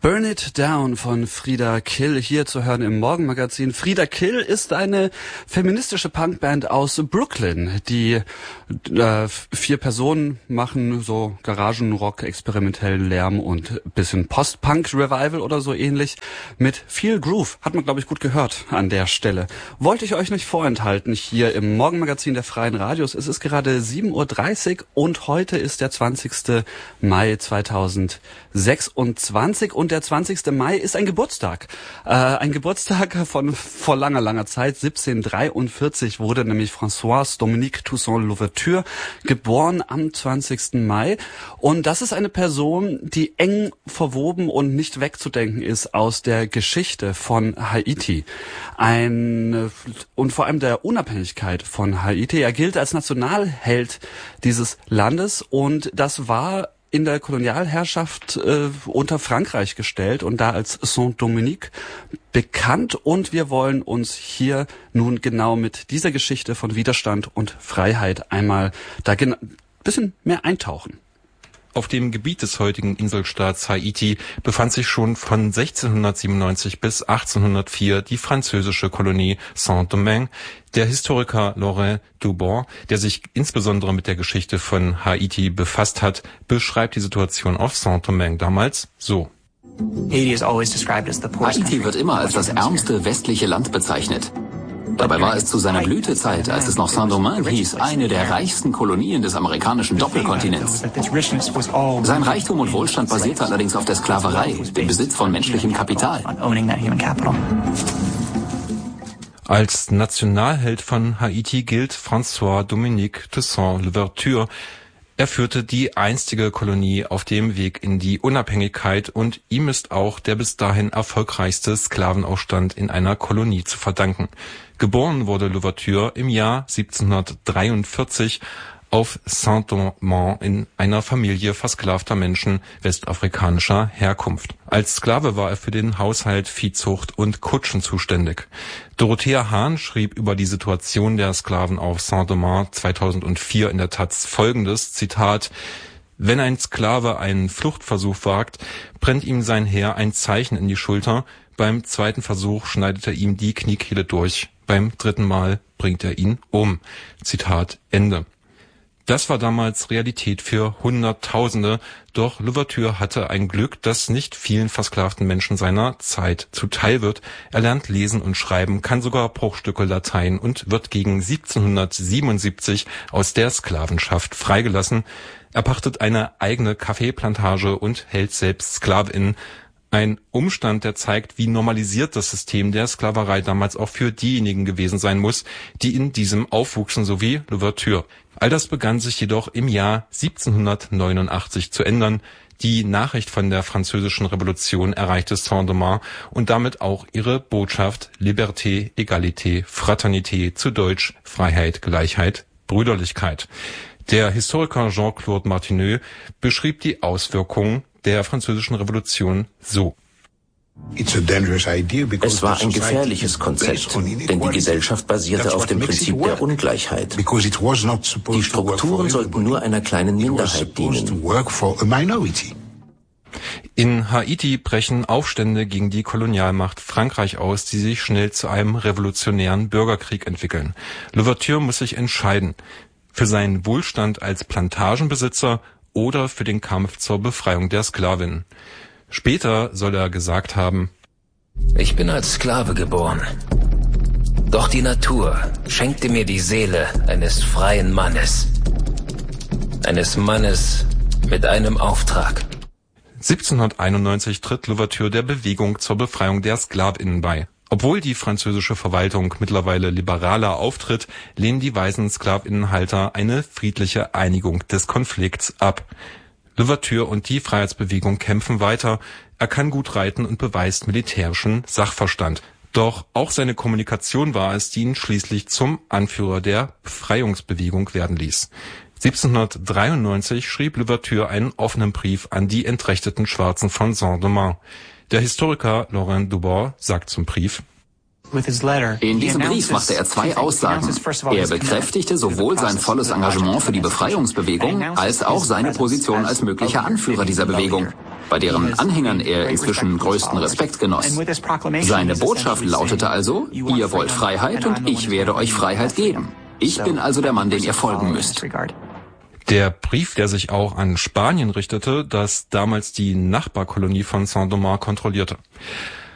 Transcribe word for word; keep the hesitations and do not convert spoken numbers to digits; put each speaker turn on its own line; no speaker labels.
Burn It Down von Frida Kill hier zu hören im Morgenmagazin. Frida Kill ist eine feministische Punkband aus Brooklyn, die äh, vier Personen machen, so Garagenrock, experimentellen Lärm und bisschen Post-Punk-Revival oder so ähnlich mit viel Groove. Hat man, glaube ich, gut gehört an der Stelle. Wollte ich euch nicht vorenthalten hier im Morgenmagazin der Freien Radios. Es ist gerade sieben Uhr dreißig und heute ist der zwanzigster Mai zweitausendsechsundzwanzig und der zwanzigster Mai ist ein Geburtstag. Äh, ein Geburtstag von vor langer, langer Zeit. siebzehnhundertdreiundvierzig wurde nämlich François Dominique Toussaint Louverture geboren am zwanzigsten Mai. Und das ist eine Person, die eng verwoben und nicht wegzudenken ist aus der Geschichte von Haiti. Ein, und vor allem der Unabhängigkeit von Haiti. Er gilt als Nationalheld dieses Landes und das war in der Kolonialherrschaft äh, unter Frankreich gestellt und da als Saint-Dominique bekannt. Und wir wollen uns hier nun genau mit dieser Geschichte von Widerstand und Freiheit einmal da ein bisschen mehr eintauchen.
Auf dem Gebiet des heutigen Inselstaats Haiti befand sich schon von sechzehnhundertsiebenundneunzig bis achtzehnhundertvier die französische Kolonie Saint-Domingue. Der Historiker Laurent Dubon, der sich insbesondere mit der Geschichte von Haiti befasst hat, beschreibt die Situation auf Saint-Domingue damals so.
Haiti wird immer als das ärmste westliche Land bezeichnet. Dabei war es zu seiner Blütezeit, als es noch Saint-Domingue hieß, eine der reichsten Kolonien des amerikanischen Doppelkontinents. Sein Reichtum und Wohlstand basierte allerdings auf der Sklaverei, dem Besitz von menschlichem Kapital.
Als Nationalheld von Haiti gilt François Dominique Toussaint Louverture. Er führte die einstige Kolonie auf dem Weg in die Unabhängigkeit und ihm ist auch der bis dahin erfolgreichste Sklavenaufstand in einer Kolonie zu verdanken. Geboren wurde Louverture im Jahr siebzehnhundertdreiundvierzig auf Saint-Domingue in einer Familie versklavter Menschen westafrikanischer Herkunft. Als Sklave war er für den Haushalt, Viehzucht und Kutschen zuständig. Dorothea Hahn schrieb über die Situation der Sklaven auf Saint-Domingue zweitausendvier in der Taz folgendes, Zitat: Wenn ein Sklave einen Fluchtversuch wagt, brennt ihm sein Herr ein Zeichen in die Schulter. Beim zweiten Versuch schneidet er ihm die Kniekehle durch. Beim dritten Mal bringt er ihn um. Zitat Ende. Das war damals Realität für Hunderttausende, doch Louverture hatte ein Glück, das nicht vielen versklavten Menschen seiner Zeit zuteil wird. Er lernt lesen und schreiben, kann sogar Bruchstücke Latein und wird gegen siebzehnhundertsiebenundsiebzig aus der Sklavenschaft freigelassen. Er pachtet eine eigene Kaffeeplantage und hält selbst SklavInnen. Ein Umstand, der zeigt, wie normalisiert das System der Sklaverei damals auch für diejenigen gewesen sein muss, die in diesem aufwuchsen, so wie Louverture. All das begann sich jedoch im Jahr siebzehnhundertneunundachtzig zu ändern. Die Nachricht von der französischen Revolution erreichte Saint-Domingue und damit auch ihre Botschaft Liberté, Egalité, Fraternité, zu Deutsch Freiheit, Gleichheit, Brüderlichkeit. Der Historiker Jean-Claude Martineux beschrieb die Auswirkungen der französischen Revolution so.
Es war ein gefährliches Konzept, denn die Gesellschaft basierte auf dem Prinzip der Ungleichheit. Die Strukturen sollten nur einer kleinen Minderheit dienen.
In Haiti brechen Aufstände gegen die Kolonialmacht Frankreich aus, die sich schnell zu einem revolutionären Bürgerkrieg entwickeln. Louverture muss sich entscheiden: für seinen Wohlstand als Plantagenbesitzer oder für den Kampf zur Befreiung der Sklavin. Später soll er gesagt haben:
Ich bin als Sklave geboren. Doch die Natur schenkte mir die Seele eines freien Mannes. Eines Mannes mit einem Auftrag.
siebzehnhunderteinundneunzig tritt Louverture der Bewegung zur Befreiung der SklavInnen bei. Obwohl die französische Verwaltung mittlerweile liberaler auftritt, lehnen die weißen Sklavinnenhalter eine friedliche Einigung des Konflikts ab. Louverture und die Freiheitsbewegung kämpfen weiter. Er kann gut reiten und beweist militärischen Sachverstand. Doch auch seine Kommunikation war es, die ihn schließlich zum Anführer der Befreiungsbewegung werden ließ. siebzehnhundertdreiundneunzig schrieb Louverture einen offenen Brief an die entrechteten Schwarzen von Saint-Domingue. Der Historiker Laurent Dubon sagt zum Brief:
In diesem Brief machte er zwei Aussagen. Er bekräftigte sowohl sein volles Engagement für die Befreiungsbewegung als auch seine Position als möglicher Anführer dieser Bewegung. bei deren Anhängern er inzwischen größten Respekt genoss. Seine Botschaft lautete also, ihr wollt Freiheit und ich werde euch Freiheit geben. Ich bin also der Mann, dem ihr folgen müsst.
Der Brief, der sich auch an Spanien richtete, das damals die Nachbarkolonie von Saint-Domingue kontrollierte.